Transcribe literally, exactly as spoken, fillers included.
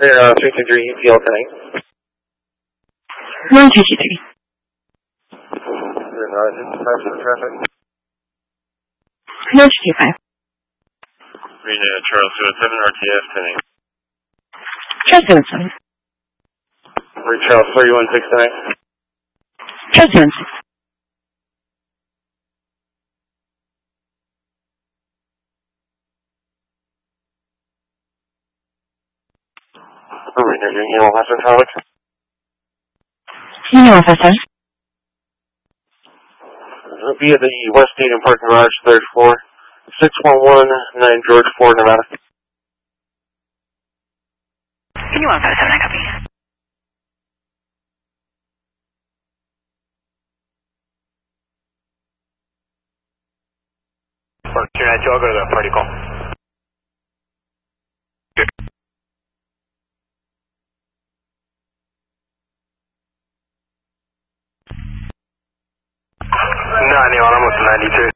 uh, three two three E T L tonight. one two two three. Uh, fifty-five for the traffic. one two two five. Read uh, Charles seven seven R T F tonight. Charles seven seven. Read Charles three one six tonight. Charles seven six. Read your Union Western traffic. Union Western. It'll be at the West Stadium Parking Garage, third floor, six one one nine George Ford, Nevada. Union one five seven, I copy. Park two nine two, I'll go to the party call. Good. ninety-one, I'm with ninety-two.